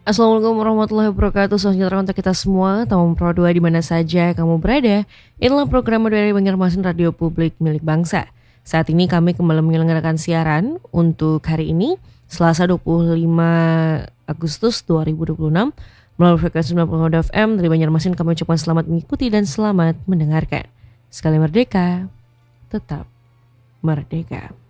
Assalamualaikum warahmatullahi wabarakatuh. Selamat sejahtera untuk kita semua. Tamu Pro 2 di mana saja kamu berada. Inilah program dari Banjarmasin Radio Publik milik bangsa. Saat ini kami kembali menyelenggarakan siaran untuk hari ini Selasa 25 Agustus 2026 melalui frekuensi 90 FM dari Banjarmasin. Kami ucapkan selamat mengikuti dan selamat mendengarkan. Sekali merdeka, tetap merdeka.